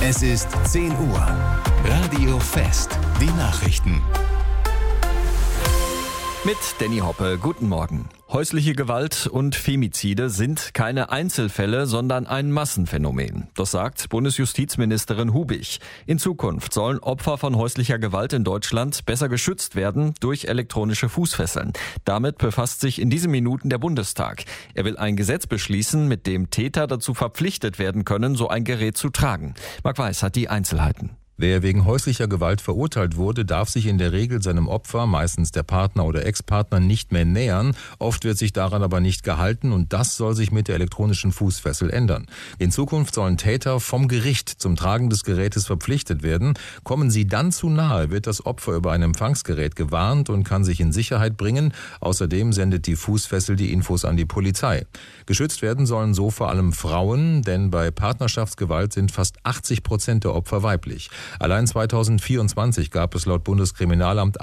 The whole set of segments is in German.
Es ist 10 Uhr. Radio Fest. Die Nachrichten. Mit Danny Hoppe, guten Morgen. Häusliche Gewalt und Femizide sind keine Einzelfälle, sondern ein Massenphänomen. Das sagt Bundesjustizministerin Hubig. In Zukunft sollen Opfer von häuslicher Gewalt in Deutschland besser geschützt werden durch elektronische Fußfesseln. Damit befasst sich in diesen Minuten der Bundestag. Er will ein Gesetz beschließen, mit dem Täter dazu verpflichtet werden können, so ein Gerät zu tragen. Marc Weiß hat die Einzelheiten. Wer wegen häuslicher Gewalt verurteilt wurde, darf sich in der Regel seinem Opfer, meistens der Partner oder Ex-Partner, nicht mehr nähern. Oft wird sich daran aber nicht gehalten und das soll sich mit der elektronischen Fußfessel ändern. In Zukunft sollen Täter vom Gericht zum Tragen des Gerätes verpflichtet werden. Kommen sie dann zu nahe, wird das Opfer über ein Empfangsgerät gewarnt und kann sich in Sicherheit bringen. Außerdem sendet die Fußfessel die Infos an die Polizei. Geschützt werden sollen so vor allem Frauen, denn bei Partnerschaftsgewalt sind fast 80% der Opfer weiblich. Allein 2024 gab es laut Bundeskriminalamt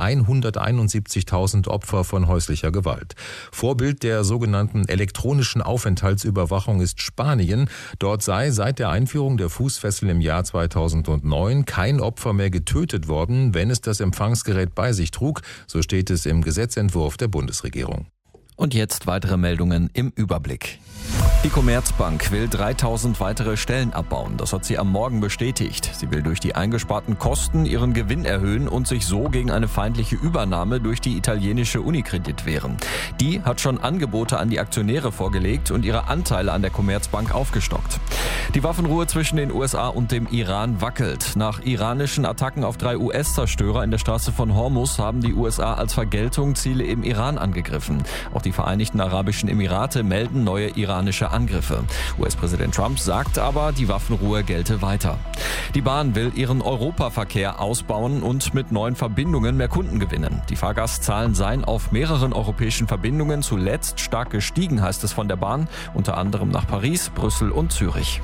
171.000 Opfer von häuslicher Gewalt. Vorbild der sogenannten elektronischen Aufenthaltsüberwachung ist Spanien. Dort sei seit der Einführung der Fußfessel im Jahr 2009 kein Opfer mehr getötet worden, wenn es das Empfangsgerät bei sich trug. So steht es im Gesetzentwurf der Bundesregierung. Und jetzt weitere Meldungen im Überblick. Die Commerzbank will 3000 weitere Stellen abbauen. Das hat sie am Morgen bestätigt. Sie will durch die eingesparten Kosten ihren Gewinn erhöhen und sich so gegen eine feindliche Übernahme durch die italienische Unicredit wehren. Die hat schon Angebote an die Aktionäre vorgelegt und ihre Anteile an der Commerzbank aufgestockt. Die Waffenruhe zwischen den USA und dem Iran wackelt. Nach iranischen Attacken auf 3 US-Zerstörer in der Straße von Hormuz haben die USA als Vergeltung Ziele im Iran angegriffen. Auch die Vereinigten Arabischen Emirate melden neue iranische Angriffe. US-Präsident Trump sagt aber, die Waffenruhe gelte weiter. Die Bahn will ihren Europaverkehr ausbauen und mit neuen Verbindungen mehr Kunden gewinnen. Die Fahrgastzahlen seien auf mehreren europäischen Verbindungen zuletzt stark gestiegen, heißt es von der Bahn, unter anderem nach Paris, Brüssel und Zürich.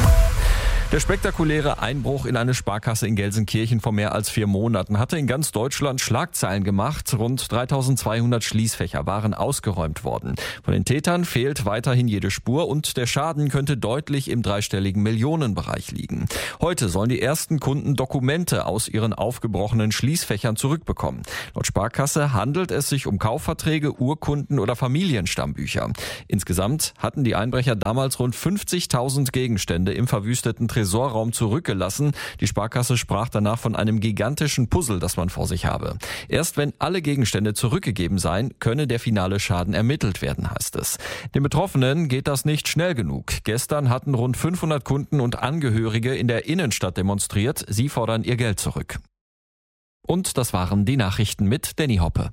Der spektakuläre Einbruch in eine Sparkasse in Gelsenkirchen vor mehr als 4 Monaten hatte in ganz Deutschland Schlagzeilen gemacht. Rund 3200 Schließfächer waren ausgeräumt worden. Von den Tätern fehlt weiterhin jede Spur und der Schaden könnte deutlich im dreistelligen Millionenbereich liegen. Heute sollen die ersten Kunden Dokumente aus ihren aufgebrochenen Schließfächern zurückbekommen. Laut Sparkasse handelt es sich um Kaufverträge, Urkunden oder Familienstammbücher. Insgesamt hatten die Einbrecher damals rund 50.000 Gegenstände im verwüsteten Tresorraum zurückgelassen. Die Sparkasse sprach danach von einem gigantischen Puzzle, das man vor sich habe. Erst wenn alle Gegenstände zurückgegeben seien, könne der finale Schaden ermittelt werden, heißt es. Den Betroffenen geht das nicht schnell genug. Gestern hatten rund 500 Kunden und Angehörige in der Innenstadt demonstriert. Sie fordern ihr Geld zurück. Und das waren die Nachrichten mit Danny Hoppe.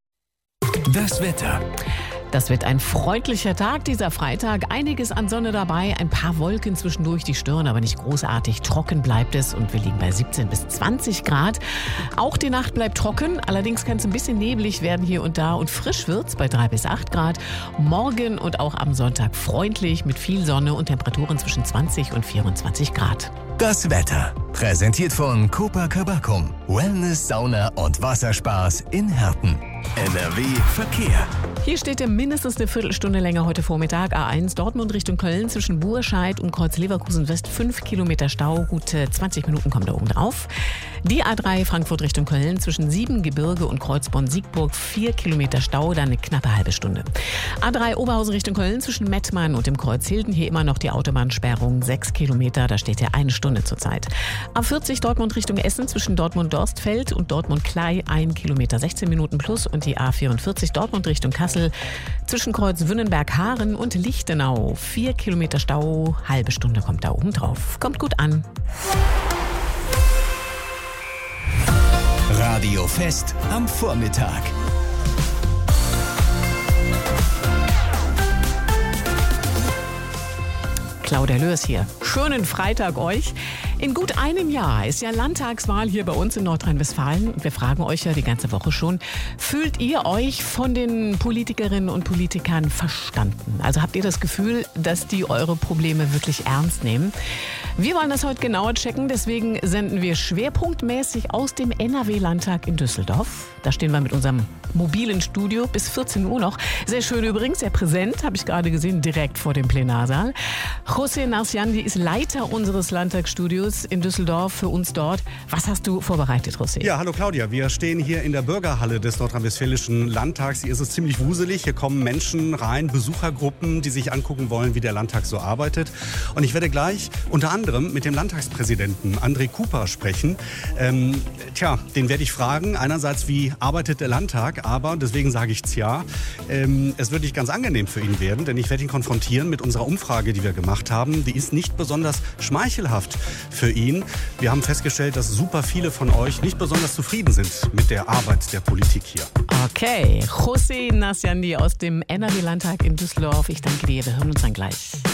Das Wetter. Das wird ein freundlicher Tag, dieser Freitag. Einiges an Sonne dabei, ein paar Wolken zwischendurch, die stören aber nicht großartig. Trocken bleibt es und wir liegen bei 17 bis 20 Grad. Auch die Nacht bleibt trocken, allerdings kann es ein bisschen neblig werden hier und da und frisch wird's bei 3 bis 8 Grad. Morgen und auch am Sonntag freundlich mit viel Sonne und Temperaturen zwischen 20 und 24 Grad. Das Wetter. Präsentiert von Copacabana. Wellness, Sauna und Wasserspaß in Herten. NRW Verkehr. Hier steht mindestens eine Viertelstunde länger heute Vormittag. A1 Dortmund Richtung Köln zwischen Burscheid und Kreuz Leverkusen West 5 Kilometer Stau. Gut 20 Minuten kommt da oben drauf. Die A3 Frankfurt Richtung Köln zwischen Siebengebirge und Kreuzborn-Siegburg 4 Kilometer Stau, dann eine knappe halbe Stunde. A3 Oberhausen Richtung Köln zwischen Mettmann und dem Kreuz Hilden. Hier immer noch die Autobahnsperrung 6 Kilometer. Da steht ja 1 Stunde zurzeit. A40 Dortmund Richtung Essen zwischen Dortmund-Dorstfeld und Dortmund-Klei 1 Kilometer 16 Minuten plus. Und die A44 Dortmund Richtung Kassel zwischen Kreuz Wünnenberg-Haaren und Lichtenau 4 Kilometer Stau, halbe Stunde kommt da oben drauf. Kommt gut an. Radio Fest am Vormittag. Claudia Lörs hier. Schönen Freitag euch. In gut einem Jahr ist ja Landtagswahl hier bei uns in Nordrhein-Westfalen. Und wir fragen euch ja die ganze Woche schon, fühlt ihr euch von den Politikerinnen und Politikern verstanden? Also habt ihr das Gefühl, dass die eure Probleme wirklich ernst nehmen? Wir wollen das heute genauer checken, deswegen senden wir schwerpunktmäßig aus dem NRW-Landtag in Düsseldorf. Da stehen wir mit unserem mobilen Studio bis 14 Uhr noch. Sehr schön übrigens, sehr präsent, habe ich gerade gesehen, direkt vor dem Plenarsaal. José Narciandi ist Leiter unseres Landtagsstudios in Düsseldorf, für uns dort. Was hast du vorbereitet, José? Ja, hallo Claudia. Wir stehen hier in der Bürgerhalle des nordrhein-westfälischen Landtags. Hier ist es ziemlich wuselig. Hier kommen Menschen rein, Besuchergruppen, die sich angucken wollen, wie der Landtag so arbeitet. Und ich werde gleich unter anderem mit dem Landtagspräsidenten André Cooper sprechen. Den werde ich fragen. Einerseits, wie arbeitet der Landtag? Aber, deswegen sage ich es wird nicht ganz angenehm für ihn werden, denn ich werde ihn konfrontieren mit unserer Umfrage, die wir gemacht haben. Die ist nicht besonders schmeichelhaft für ihn. Wir haben festgestellt, dass super viele von euch nicht besonders zufrieden sind mit der Arbeit der Politik hier. Okay, José Narciandi aus dem NRW-Landtag in Düsseldorf. Ich danke dir, wir hören uns dann gleich.